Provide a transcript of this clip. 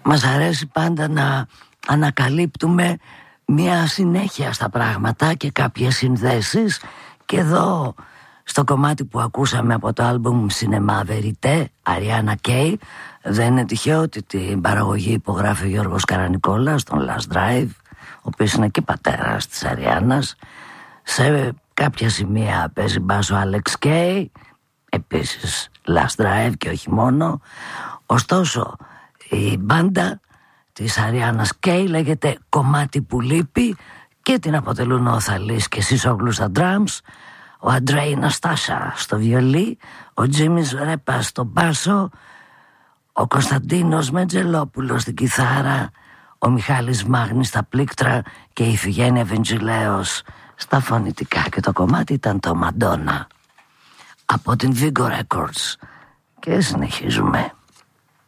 Μας αρέσει πάντα να ανακαλύπτουμε μια συνέχεια στα πράγματα και κάποιες συνδέσεις. Και εδώ στο κομμάτι που ακούσαμε από το άλμπουμ Cinema Verité, Ariana Kay, δεν είναι τυχαίο ότι την παραγωγή υπογράφει ο Γιώργος Καρανικόλας στον Last Drive, ο οποίος είναι και πατέρας της Αριάννας. Σε κάποια σημεία παίζει μπάσο Alex Kay, επίσης Last Drive και όχι μόνο. Ωστόσο η μπάντα της Αριάννας Kay λέγεται Κομμάτι που λείπει και την αποτελούν ο Θαλής και Σίσογλου στα drums, ο Αντρέι Ναστάσα στο βιολί, ο Τζίμις Ρέπα στο μπάσο, ο Κωνσταντίνος Μετζελόπουλος στην κιθάρα, ο Μιχάλης Μάγνης στα πλήκτρα και η Ιφηγένεια Βεντζιλέος στα φωνητικά. Και το κομμάτι ήταν το Madonna από την Vigo Records. Και συνεχίζουμε.